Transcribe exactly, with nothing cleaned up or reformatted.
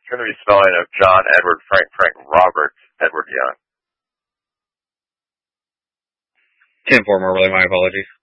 It's going to be spelling of John, Edward, Frank, Frank, Robert, Edward Young. ten four, Moberly, my apologies.